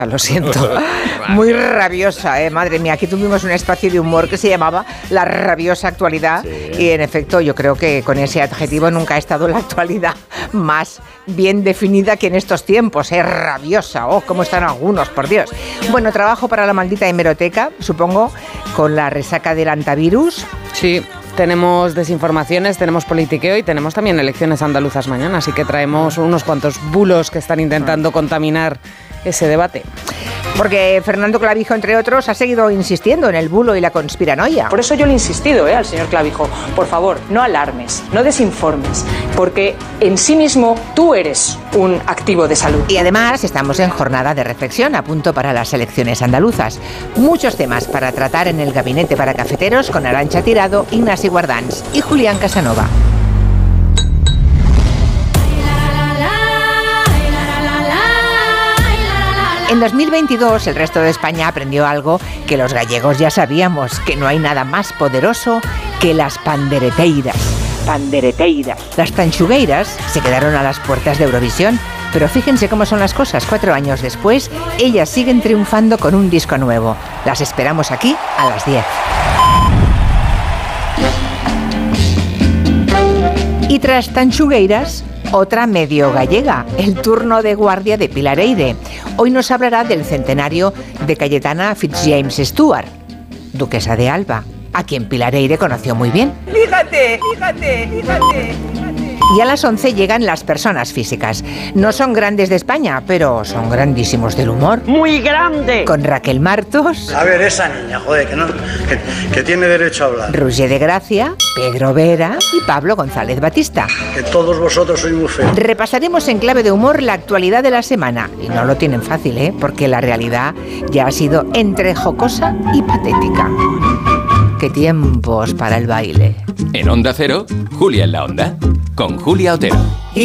Lo siento, muy rabiosa, madre mía. Aquí tuvimos un espacio de humor que se llamaba La Rabiosa Actualidad, sí. Y en efecto yo creo que con ese adjetivo nunca ha estado la actualidad más bien definida que en estos tiempos, rabiosa. Oh, cómo están algunos, por Dios. Bueno, trabajo para la maldita hemeroteca, supongo, con la resaca del antivirus. Sí. Tenemos desinformaciones, tenemos politiqueo y tenemos también elecciones andaluzas mañana, así que traemos unos cuantos bulos que están intentando contaminar ese debate. Porque Fernando Clavijo, entre otros, ha seguido insistiendo en el bulo y la conspiranoia. Por eso yo le he insistido al señor Clavijo, por favor, no alarmes, no desinformes, porque en sí mismo tú eres un activo de salud. Y además estamos en jornada de reflexión a punto para las elecciones andaluzas. Muchos temas para tratar en el Gabinete para Cafeteros con Arantxa Tirado, Ignasi Guardans y Julián Casanova. En 2022 el resto de España aprendió algo que los gallegos ya sabíamos, que no hay nada más poderoso que las pandereteiras. Las tanchugueiras se quedaron a las puertas de Eurovisión, pero fíjense cómo son las cosas. 4 años después, ellas siguen triunfando con un disco nuevo. Las esperamos aquí a las 10. Y tras tanchugueiras, otra medio gallega, el turno de guardia de Pilar Eire. Hoy nos hablará del centenario de Cayetana Fitzjames Stuart, duquesa de Alba, a quien Pilar Eire conoció muy bien. Fíjate. Y a las 11 llegan las personas físicas. No son grandes de España, pero son grandísimos del humor. ¡Muy grande! Con Raquel Martos. A ver, esa niña, joder, que tiene derecho a hablar. Roger de Gracia, Pedro Vera y Pablo González Batista. Que todos vosotros sois muy feos. Repasaremos en clave de humor la actualidad de la semana. Y no lo tienen fácil, porque la realidad ya ha sido entre jocosa y patética. ¡Qué tiempos para el baile! En Onda Cero, Julia en la Onda, con Julia Otero.